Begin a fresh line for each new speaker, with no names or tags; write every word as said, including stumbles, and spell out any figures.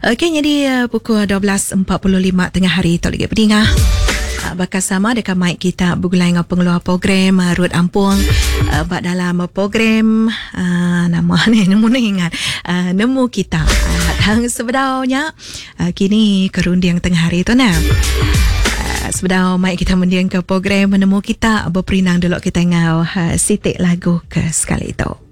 Okey, jadi uh, pukul dua belas empat puluh lima tengah hari Tok Ligit Pendengar. Uh, bakal sama dekat mic kita bergulai dengan pengeluar program uh, Ruth Ampung uh, bak dalam uh, program uh, nama ni nemu ni ingat uh, nemu kita uh, dan sebenarnya uh, kini kerundiang tengah hari tu nah. Sebenarnya mai kita mendiang ke program menemu kita berperinang dulu kita ngau uh, sitik lagu ke sekali itu.